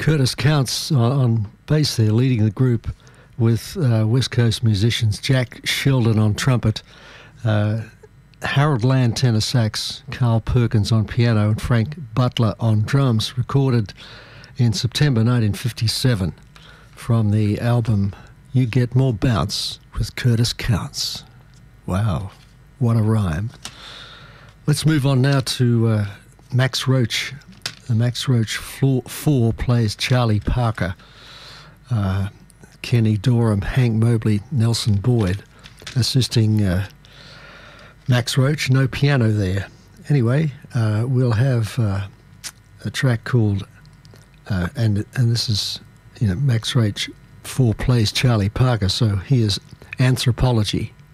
Curtis Counts on bass there, leading the group with West Coast musicians Jack Sheldon on trumpet, Harold Land tenor sax, Carl Perkins on piano, and Frank Butler on drums, recorded in September 1957 from the album You Get More Bounce with Curtis Counts. Wow, what a rhyme. Let's move on now to Max Roach. The Max Roach 4 plays Charlie Parker, Kenny Dorham, Hank Mobley, Nelson Boyd, assisting Max Roach. No piano there. Anyway, we'll have a track called, and this is, Max Roach 4 plays Charlie Parker, so here's Anthropology.